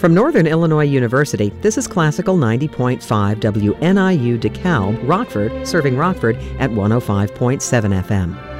From Northern Illinois University, this is Classical 90.5 WNIU DeKalb, Rockford, serving Rockford at 105.7 FM.